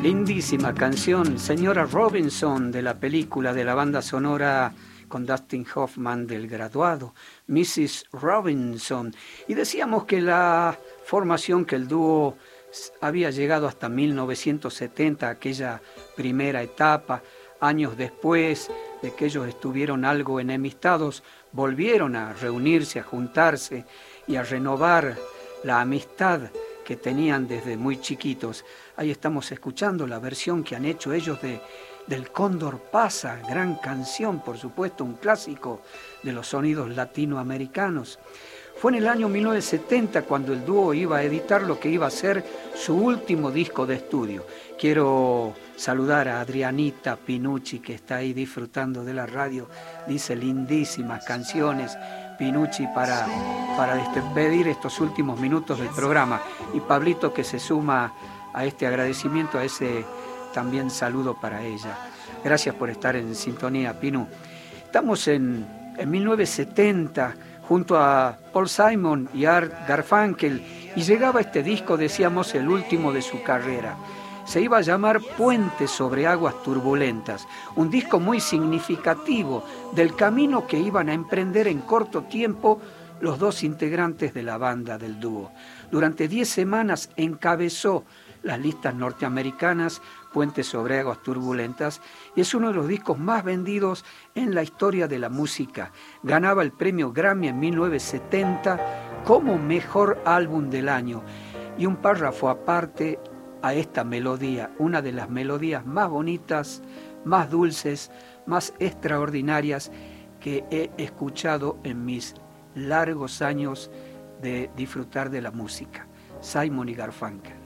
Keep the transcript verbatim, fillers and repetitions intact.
Lindísima canción, Señora Robinson, de la película de la banda sonora con Dustin Hoffman del Graduado, missus Robinson. Y decíamos que la formación, que el dúo había llegado hasta mil novecientos setenta, aquella primera etapa. Años después de que ellos estuvieron algo enemistados, volvieron a reunirse, a juntarse y a renovar la amistad que tenían desde muy chiquitos. Ahí estamos escuchando la versión que han hecho ellos de, del Cóndor Pasa, gran canción, por supuesto, un clásico de los sonidos latinoamericanos. Fue en el año mil novecientos setenta cuando el dúo iba a editar lo que iba a ser su último disco de estudio. Quiero saludar a Adrianita Pinucci, que está ahí disfrutando de la radio. Dice lindísimas canciones, Pinucci, para, para despedir estos últimos minutos del programa. Y Pablito, que se suma a este agradecimiento, a ese también saludo para ella. Gracias por estar en sintonía, Pinu. Estamos en, en mil novecientos setenta, junto a Paul Simon y Art Garfunkel, y llegaba este disco, decíamos, el último de su carrera. Se iba a llamar Puente sobre aguas turbulentas, un disco muy significativo del camino que iban a emprender en corto tiempo los dos integrantes de la banda del dúo. Durante diez semanas encabezó las listas norteamericanas Puente sobre aguas turbulentas, y es uno de los discos más vendidos en la historia de la música. Ganaba el premio Grammy en mil novecientos setenta como mejor álbum del año. Y un párrafo aparte a esta melodía, una de las melodías más bonitas, más dulces, más extraordinarias que he escuchado en mis largos años de disfrutar de la música. Simon y Garfunkel.